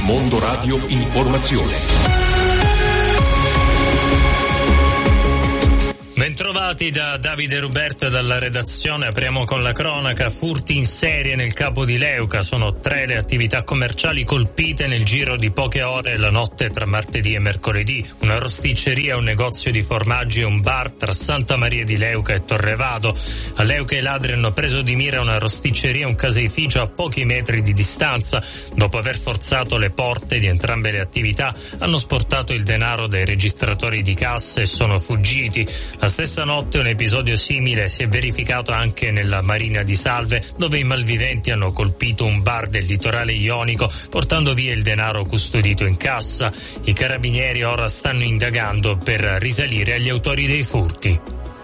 Mondo Radio Informazione. Bentrovati da Davide Ruberto e dalla redazione. Apriamo con la cronaca. Furti in serie nel Capo di Leuca. Sono 3 le attività commerciali colpite nel giro di poche ore la notte tra martedì e mercoledì. Una rosticceria, un negozio di formaggi e un bar tra Santa Maria di Leuca e Torrevado. A Leuca i ladri hanno preso di mira una rosticceria e un caseificio a pochi metri di distanza. Dopo aver forzato le porte di entrambe le attività, hanno sportato il denaro dai registratori di cassa e sono fuggiti. La stessa notte un episodio simile si è verificato anche nella Marina di Salve, dove i malviventi hanno colpito un bar del litorale ionico portando via il denaro custodito in cassa. I carabinieri ora stanno indagando per risalire agli autori dei furti.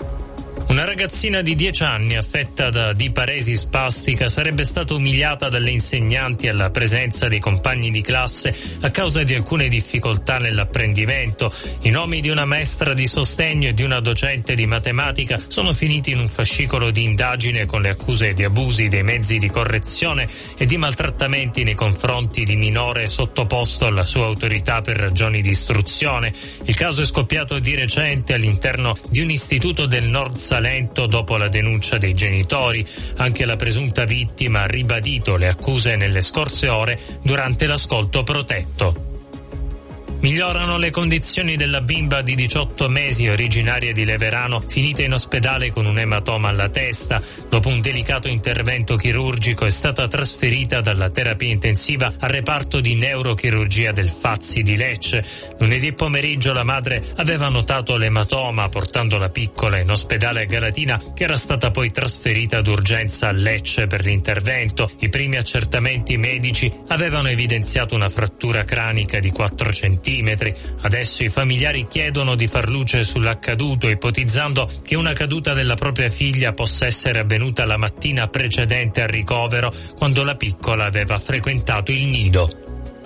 Una ragazzina di 10 anni affetta da diparesi spastica sarebbe stata umiliata dalle insegnanti alla presenza dei compagni di classe a causa di alcune difficoltà nell'apprendimento. I nomi di una maestra di sostegno e di una docente di matematica sono finiti in un fascicolo di indagine con le accuse di abusi dei mezzi di correzione e di maltrattamenti nei confronti di minore sottoposto alla sua autorità per ragioni di istruzione. Il caso è scoppiato di recente all'interno di un istituto del Nord Salento dopo la denuncia dei genitori. Anche la presunta vittima ha ribadito le accuse nelle scorse ore durante l'ascolto protetto. Migliorano le condizioni della bimba di 18 mesi originaria di Leverano, finita in ospedale con un ematoma alla testa. Dopo un delicato intervento chirurgico è stata trasferita dalla terapia intensiva al reparto di neurochirurgia del Fazzi di Lecce. Lunedì pomeriggio la madre aveva notato l'ematoma portando la piccola in ospedale a Galatina, che era stata poi trasferita d'urgenza a Lecce per l'intervento. I primi accertamenti medici avevano evidenziato una frattura cranica di 4 centimetri. Adesso i familiari chiedono di far luce sull'accaduto, ipotizzando che una caduta della propria figlia possa essere avvenuta la mattina precedente al ricovero, quando la piccola aveva frequentato il nido.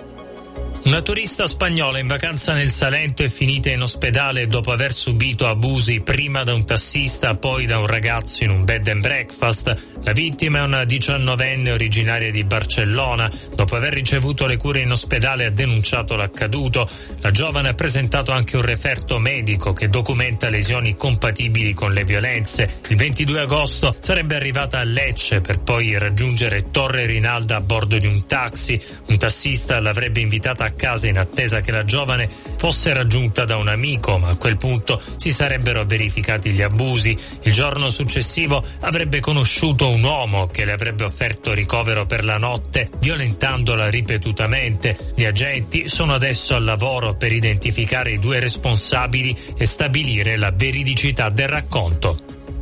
Una turista spagnola in vacanza nel Salento è finita in ospedale dopo aver subito abusi prima da un tassista, poi da un ragazzo in un bed and breakfast. La vittima è una 19enne originaria di Barcellona. Dopo aver ricevuto le cure in ospedale ha denunciato l'accaduto. La giovane ha presentato anche un referto medico che documenta lesioni compatibili con le violenze. Il 22 agosto sarebbe arrivata a Lecce per poi raggiungere Torre Rinalda a bordo di un taxi. Un tassista l'avrebbe invitata a casa in attesa che la giovane fosse raggiunta da un amico, ma a quel punto si sarebbero verificati gli abusi. Il giorno successivo avrebbe conosciuto un uomo che le avrebbe offerto ricovero per la notte, violentandola ripetutamente. Gli agenti sono adesso al lavoro per identificare i 2 responsabili e stabilire la veridicità del racconto.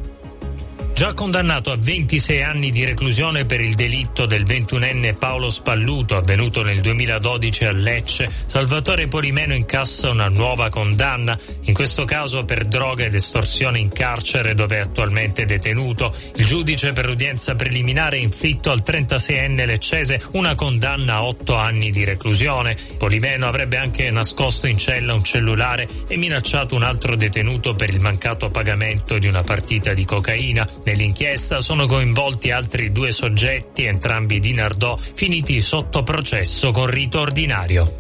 Già condannato a 26 anni di reclusione per il delitto del 21enne Paolo Spalluto avvenuto nel 2012 a Lecce, Salvatore Polimeno incassa una nuova condanna, in questo caso per droga ed estorsione in carcere dove è attualmente detenuto. Il giudice per l'udienza preliminare ha inflitto al 36enne leccese una condanna a 8 anni di reclusione. Polimeno avrebbe anche nascosto in cella un cellulare e minacciato un altro detenuto per il mancato pagamento di una partita di cocaina. Nell'inchiesta sono coinvolti altri 2 soggetti, entrambi di Nardò, finiti sotto processo con rito ordinario.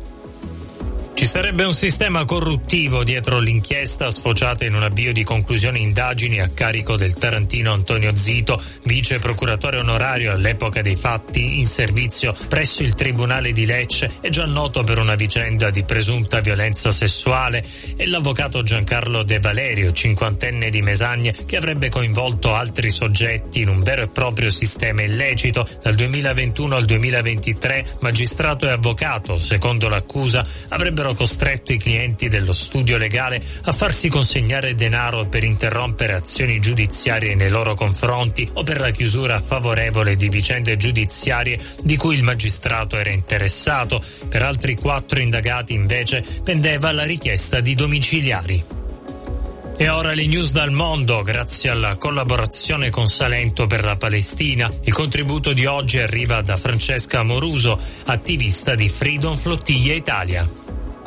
Ci sarebbe un sistema corruttivo dietro l'inchiesta sfociata in un avvio di conclusione indagini a carico del tarantino Antonio Zito, vice procuratore onorario all'epoca dei fatti in servizio presso il Tribunale di Lecce e già noto per una vicenda di presunta violenza sessuale, e l'avvocato Giancarlo De Valerio, 50enne di Mesagne, che avrebbe coinvolto altri soggetti in un vero e proprio sistema illecito. Dal 2021 al 2023 magistrato e avvocato, secondo l'accusa, avrebbero costretto i clienti dello studio legale a farsi consegnare denaro per interrompere azioni giudiziarie nei loro confronti o per la chiusura favorevole di vicende giudiziarie di cui il magistrato era interessato. Per altri 4 indagati invece pendeva la richiesta di domiciliari. E ora le news dal mondo, grazie alla collaborazione con Salento per la Palestina. Il contributo di oggi arriva da Francesca Amoruso, attivista di Freedom Flottiglia Italia.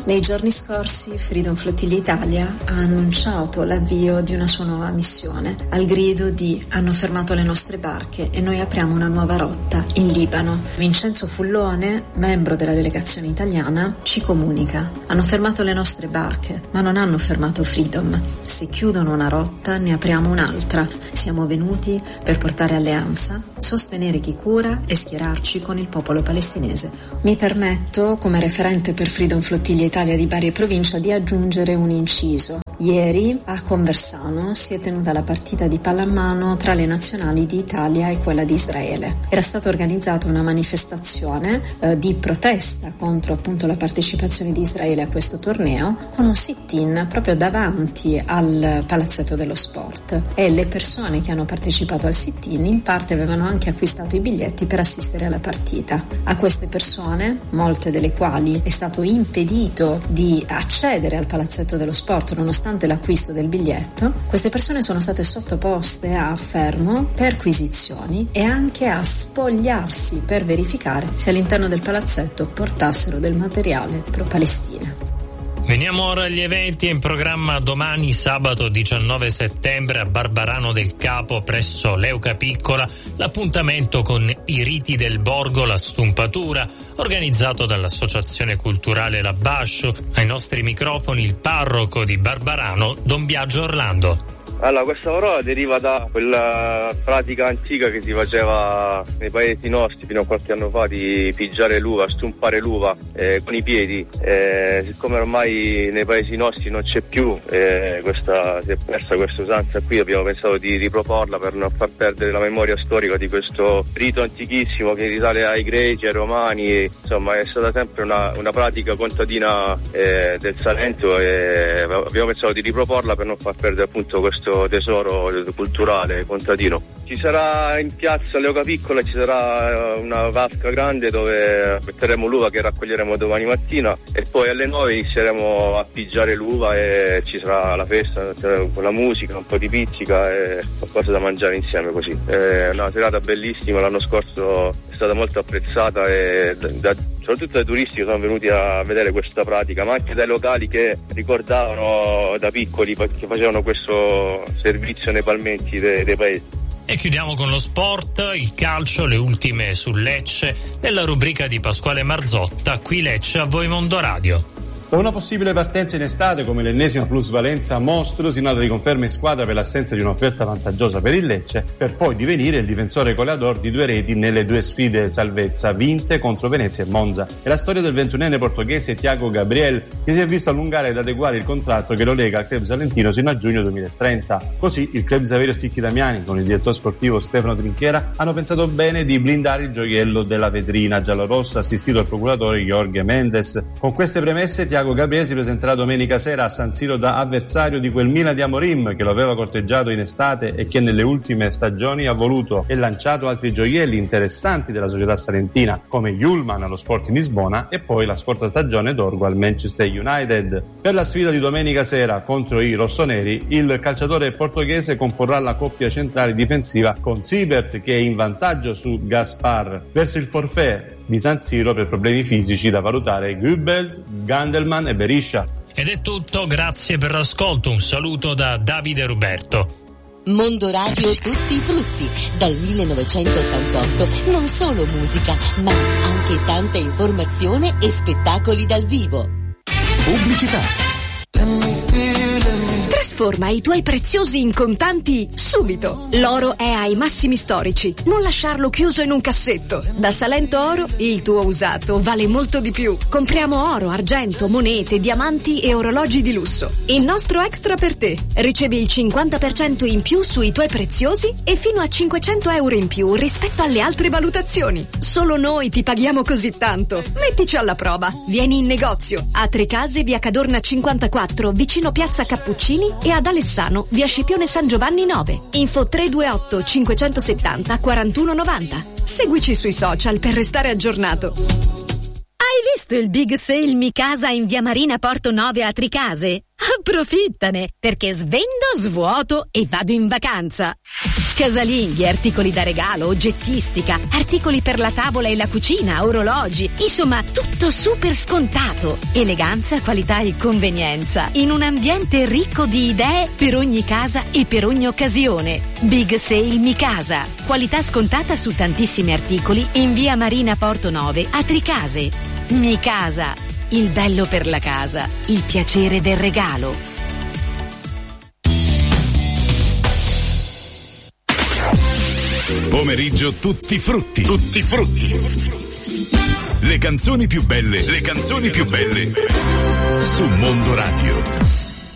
Nei giorni scorsi Freedom Flotilla Italia ha annunciato l'avvio di una sua nuova missione al grido di "hanno fermato le nostre barche e noi apriamo una nuova rotta in Libano". Vincenzo Fullone, membro della delegazione italiana, ci comunica: hanno fermato le nostre barche, ma non hanno fermato Freedom. Se chiudono una rotta ne apriamo un'altra. Siamo venuti per portare alleanza, sostenere chi cura e schierarci con il popolo palestinese. Mi permetto, come referente per Freedom Flotilla Italia di Bari e provincia, di aggiungere un inciso. Ieri a Conversano si è tenuta la partita di pallamano tra le nazionali di Italia e quella di Israele. Era stata organizzata una manifestazione di protesta contro appunto la partecipazione di Israele a questo torneo, con un sit-in proprio davanti al palazzetto dello sport, e le persone che hanno partecipato al sit-in in parte avevano anche acquistato i biglietti per assistere alla partita. A queste persone, molte delle quali è stato impedito di accedere al palazzetto dello sport nonostante l'acquisto del biglietto, queste persone sono state sottoposte a fermo, perquisizioni e anche a spogliarsi per verificare se all'interno del palazzetto portassero del materiale pro-Palestina. Veniamo ora agli eventi in programma domani sabato 19 settembre a Barbarano del Capo presso Leuca Piccola, l'appuntamento con i riti del borgo, la stumpatura, organizzato dall'Associazione Culturale La Bascio. Ai nostri microfoni il parroco di Barbarano, Don Biagio Orlando. Allora, questa parola deriva da quella pratica antica che si faceva nei paesi nostri fino a qualche anno fa, di pigiare l'uva, stumpare l'uva con i piedi. Siccome ormai nei paesi nostri non c'è più, si è persa questa usanza qui, abbiamo pensato di riproporla per non far perdere la memoria storica di questo rito antichissimo che risale ai greci, ai romani. Insomma, è stata sempre una pratica contadina del Salento, e abbiamo pensato di riproporla per non far perdere appunto questo tesoro culturale contadino. Ci sarà in piazza Leuca Piccola, ci sarà una vasca grande dove metteremo l'uva che raccoglieremo domani mattina, e poi alle 9 inizieremo a pigiare l'uva e ci sarà la festa con la musica, un po' di pizzica e qualcosa da mangiare insieme così. È una serata bellissima, l'anno scorso è stata molto apprezzata e soprattutto dai turisti che sono venuti a vedere questa pratica, ma anche dai locali che ricordavano da piccoli che facevano questo servizio nei palmenti dei paesi. E chiudiamo con lo sport, il calcio, le ultime sul Lecce, nella rubrica di Pasquale Marzotta, qui Lecce a voi Mondo Radio. Da una possibile partenza in estate come l'ennesima plusvalenza mostro si nota riconferma in squadra per l'assenza di un'offerta vantaggiosa per il Lecce, per poi divenire il difensore goleador di 2 reti nelle 2 sfide salvezza vinte contro Venezia e Monza. È la storia del 21enne portoghese Thiago Gabriel, che si è visto allungare ed adeguare il contratto che lo lega al club salentino sino a giugno 2030. Così il club Saverio Sticchi Damiani con il direttore sportivo Stefano Trinchiera hanno pensato bene di blindare il gioiello della vetrina giallorossa, assistito al procuratore Jorge Mendes. Con queste premesse Thiago Gabriel si presenterà domenica sera a San Siro da avversario di quel Milan di Amorim che lo aveva corteggiato in estate e che nelle ultime stagioni ha voluto e lanciato altri gioielli interessanti della società salentina come Hjulman allo Sporting Lisbona e poi la scorsa stagione Dorgo al Manchester United. Per la sfida di domenica sera contro i rossoneri il calciatore portoghese comporrà la coppia centrale difensiva con Siebert che è in vantaggio su Gaspar verso il forfait di San Siro per problemi fisici da valutare Gübel, Gandelman e Beriscia. Ed è tutto, grazie per l'ascolto, un saluto da Davide Ruberto. Mondo Radio Tutti i Frutti, dal 1988, non solo musica, ma anche tanta informazione e spettacoli dal vivo. Pubblicità. Trasforma i tuoi preziosi in contanti subito. L'oro è ai massimi storici. Non lasciarlo chiuso in un cassetto. Da Salento Oro il tuo usato vale molto di più. Compriamo oro, argento, monete, diamanti e orologi di lusso. Il nostro extra per te. Ricevi il 50% in più sui tuoi preziosi e fino a 500 euro in più rispetto alle altre valutazioni. Solo noi ti paghiamo così tanto. Mettici alla prova. Vieni in negozio a Trecase, via Cadorna 54, vicino Piazza Cappuccini, e ad Alessano, via Scipione San Giovanni 9. Info 328 570 4190. Seguici sui social per restare aggiornato. Hai visto il Big Sale Mi Casa in via Marina Porto 9 a Tricase? Approfittane, perché svendo, svuoto e vado in vacanza. Casalinghi, articoli da regalo, oggettistica, articoli per la tavola e la cucina, orologi, insomma tutto super scontato. Eleganza, qualità e convenienza in un ambiente ricco di idee per ogni casa e per ogni occasione. Big Sale Mi Casa, qualità scontata su tantissimi articoli in via Marina Porto 9 a Tricase. Mi Casa, il bello per la casa, il piacere del regalo. Pomeriggio tutti frutti. Tutti frutti. Le canzoni più belle su Mondo Radio.